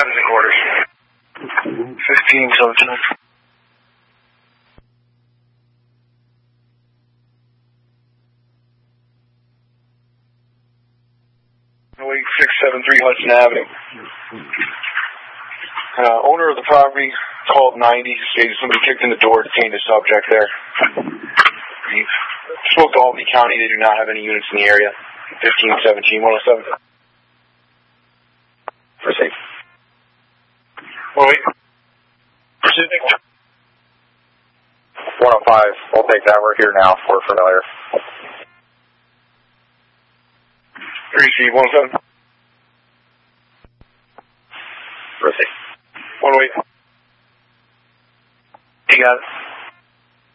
Adams in quarters. 15-17. Wait, 673 Hudson Avenue. Owner of the property called 90, stated somebody kicked in the door, detained a subject there. He spoke to Albany County, they do not have any units in the area. 1517-107. Proceed. Wait. Proceed. 105, we'll take that. We're here now. We're familiar. 3C-107. Proceed. 108. You got it.